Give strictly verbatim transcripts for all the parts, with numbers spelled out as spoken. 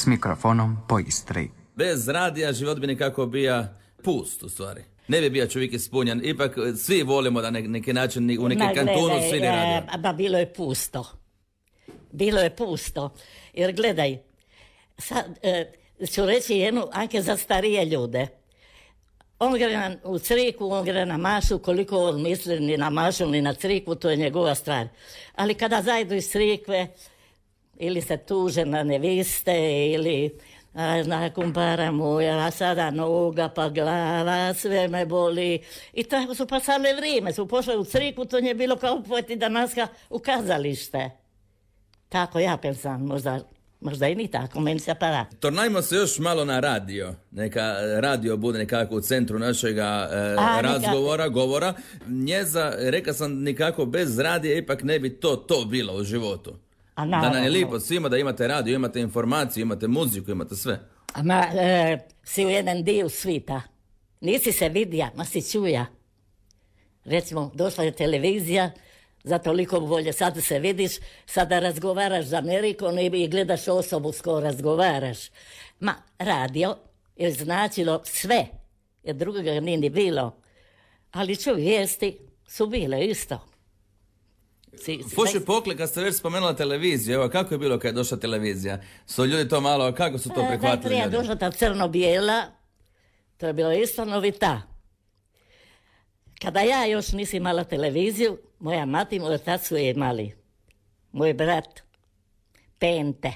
s mikrofonom po Istri. Bez radija život bi nekako bija pust, u stvari. Ne bi bio čovjek ispunjen. Ipak svi volimo da na neki način u nekom kantonu svi ne radio. Ba bilo je pusto. Bilo je pusto. Jer gledaj, sad e, ću reći jednu anke za starije ljude. On gre na, u crikvu, on gre na mašu, koliko on misli ni na mašu ni na crikvu, to je njegova stvar. Ali kada zajdu iz crikve, ili se tuže na neviste, ili na kumpara moja, a sada noga pa glava, sve me boli. I tako su pasale vrijeme, su pošle u crikvu, to nije bilo kao pojeti Damaska u kazalište. Tako ja pensam, možda, možda i ni tako, meni se para. Tornajmo se još malo na radio. Neka radio bude nekako u centru našega e, A, razgovora, neka... govora. Njeza, reka sam, nikako bez radija ipak ne bi to, to bilo u životu. A da nam je lijepo svima da imate radio, imate informaciju, imate muziku, imate sve. Ma, e, si u jedan dio svita. Nisi se vidija, ma si čuja. Recimo, došla je televizija, za toliko volje, sad se vidiš, sada razgovaraš za Amerikom i gledaš osobu s kojom razgovaraš. Ma, radio je značilo sve, jer drugoga nije ni bilo. Ali čuj, vijesti su bile isto. Poši pokle, kad ste već spomenula televiziju, evo kako je bilo kad je došla televizija? Su ljudi to malo, kako su to prihvatili? Najprije je došla ta crno-bijela, to je bilo isto novita. Kada ja još nisam imala televiziju, moja mati i moj otac su je imali. Moj brat, Pente.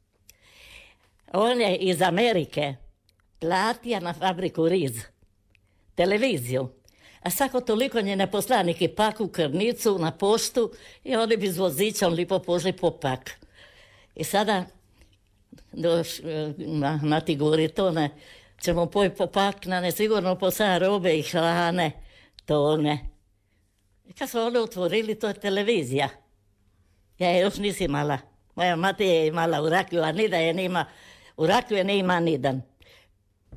On je iz Amerike platio na fabriku Riz televiziju. A svako toliko njene poslanike pak u krnicu na poštu i oni bi s vozićom lipo pošli po pak. I sada doš, na, mati govori to ne, ćemo poj po pak na nesigurno posa robe i hrane, to ne. I kad smo oni otvorili, to je televizija. Ja je još nisi imala. Moja mati je imala u Rakiju, a ni da je nima, u Rakiju je ne ima nidan.